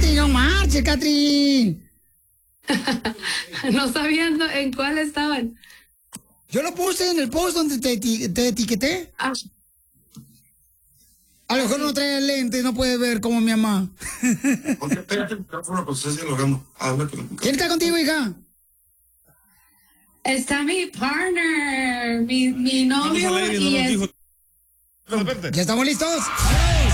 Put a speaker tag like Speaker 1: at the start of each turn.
Speaker 1: Catrín, no marches, Catrín.
Speaker 2: No sabían en cuál estaban.
Speaker 1: Yo lo puse en el post donde te etiqueté.
Speaker 2: Ah.
Speaker 1: A lo mejor no trae lentes, no puede ver como mi mamá.
Speaker 3: Pégate el micrófono, pues estás dialogando.
Speaker 1: ¿Quién está contigo, hija?
Speaker 2: Está mi partner, mi novio y es...
Speaker 1: ¿Ya estamos listos? ¡Vámonos!